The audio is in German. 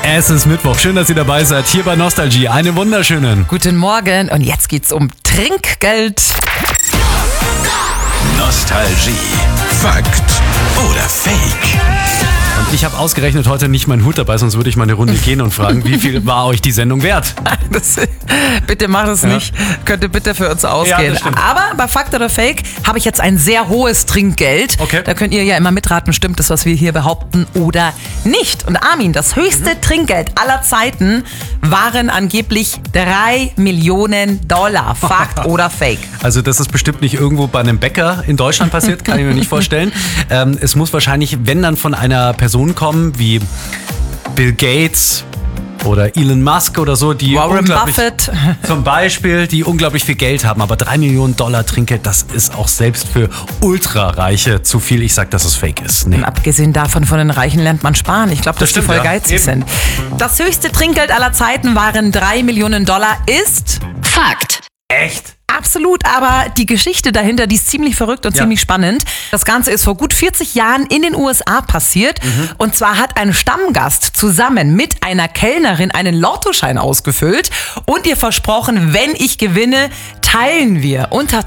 Es ist Mittwoch. Schön, dass ihr dabei seid. Hier bei Nostalgie. Einen wunderschönen Guten Morgen und jetzt geht's um Trinkgeld. Nostalgie. Fakt oder Fake? Und ich habe ausgerechnet heute nicht meinen Hut dabei, sonst würde ich mal eine Runde gehen und fragen, wie viel war euch die Sendung wert? Bitte macht es nicht. Könnte bitte für uns ausgehen. das stimmt. Aber bei Fakt oder Fake habe ich jetzt ein sehr hohes Trinkgeld. Okay. Da könnt ihr ja immer mitraten, stimmt das, was wir hier behaupten oder nicht. Und Armin, das höchste Trinkgeld aller Zeiten waren angeblich 3 Millionen $. Fakt oder Fake? Also das ist bestimmt nicht irgendwo bei einem Bäcker in Deutschland passiert, kann ich mir nicht vorstellen. Es muss wahrscheinlich, wenn dann von einer Person kommen, wie Bill Gates oder Elon Musk oder so, die Warren unglaublich, Buffett. zum Beispiel, die unglaublich viel Geld haben. Aber 3 Millionen $ Trinkgeld, das ist auch selbst für Ultrareiche zu viel. Ich sag, dass es fake ist. Nee. Und abgesehen davon, von den Reichen lernt man sparen. Ich glaube, dass die stimmt, voll ja. geizig Eben. sind. Das höchste Trinkgeld aller Zeiten waren 3 Millionen $, ist Fakt. Echt? absolut, aber die Geschichte dahinter, die ist ziemlich verrückt und ziemlich spannend. Das Ganze ist vor gut 40 Jahren in den USA passiert. Und zwar hat ein Stammgast zusammen mit einer Kellnerin einen Lottoschein ausgefüllt und ihr versprochen, wenn ich gewinne, teilen wir unter